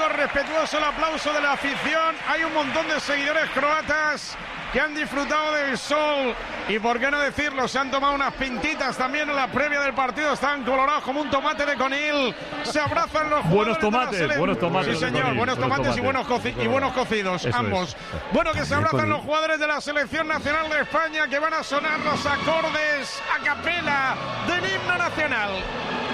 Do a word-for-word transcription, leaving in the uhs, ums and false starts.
sido respetuoso el aplauso de la afición. Hay un montón de seguidores croatas que han disfrutado del sol y, por qué no decirlo, se han tomado unas pintitas también en la previa del partido. Están colorados como un tomate de conil. Se abrazan los jugadores. Buenos tomates, buenos tomates. Sí, señor, buenos tomates y buenos, coci y buenos cocidos, Eso ambos. es. Bueno, que se abrazan los jugadores de la Selección Nacional de España, que van a sonar los acordes a capela del himno nacional.